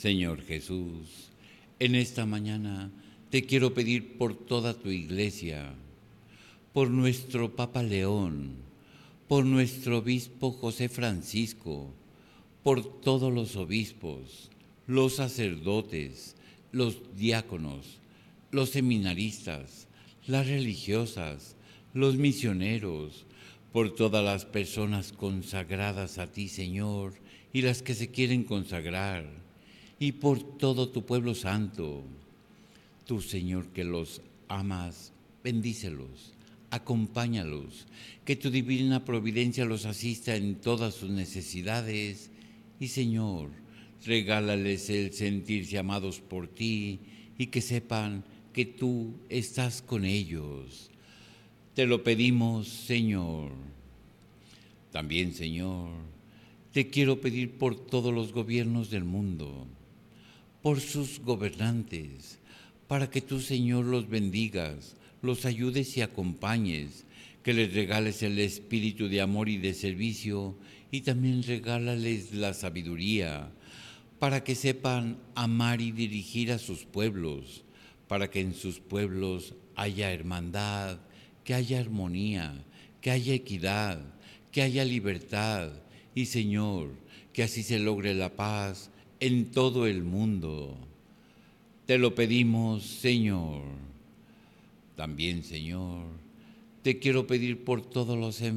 Señor Jesús, en esta mañana te quiero pedir por toda tu iglesia, por nuestro Papa León, por nuestro obispo José Francisco, por todos los obispos, los sacerdotes, los diáconos, los seminaristas, las religiosas, los misioneros, por todas las personas consagradas a ti, Señor, y las que se quieren consagrar, y por todo tu pueblo santo. Tú, Señor, que los amas, bendícelos, acompáñalos, que tu divina providencia los asista en todas sus necesidades. Y, Señor, regálales el sentirse amados por ti y que sepan que tú estás con ellos. Te lo pedimos, Señor. También, Señor, te quiero pedir por todos los gobiernos del mundo, por sus gobernantes, para que tú, Señor, los bendigas, los ayudes y acompañes, que les regales el espíritu de amor y de servicio, y también regálales la sabiduría, para que sepan amar y dirigir a sus pueblos, para que en sus pueblos haya hermandad, que haya armonía, que haya equidad, que haya libertad, y, Señor, que así se logre la paz en todo el mundo. Te lo pedimos, Señor. También, Señor, te quiero pedir por todos los enfermos